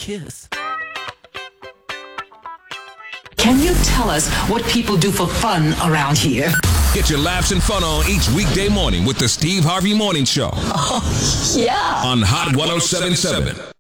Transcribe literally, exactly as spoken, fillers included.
kiss. Can you tell us what people do for fun around here? Get your laughs and fun on each weekday morning with the Steve Harvey Morning Show. Oh, yeah. On Hot one oh seven point seven.